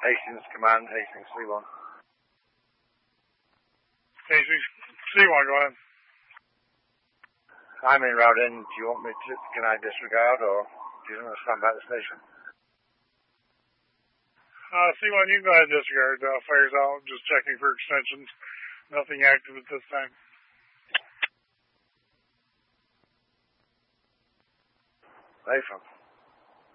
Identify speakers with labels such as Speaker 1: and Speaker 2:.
Speaker 1: Hastings Command, Hastings C1.
Speaker 2: Hastings C1, go ahead.
Speaker 1: I'm in route in. Do you want me to, can I disregard or do you want to stand by the station?
Speaker 2: C1, you can go ahead and disregard. Fires out, just checking for extensions. Nothing active at this time.
Speaker 1: Where are you from?